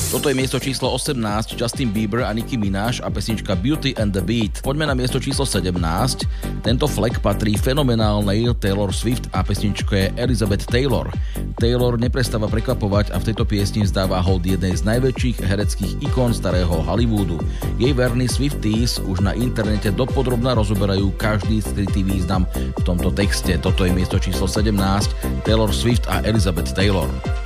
Toto je miesto číslo 18, Justin Bieber a Nicki Minaj a pesnička Beauty and the Beat. Poďme na miesto číslo 17. Tento flek patrí fenomenálnej Taylor Swift a pesničke Elizabeth Taylor. Taylor neprestáva prekvapovať a v tejto piesni vzdáva hold jednej z najväčších hereckých ikón starého Hollywoodu. Jej verní Swifties už na internete dopodrobna rozoberajú každý skrytý význam v tomto texte. Toto je miesto číslo 17, Taylor Swift a Elizabeth Taylor.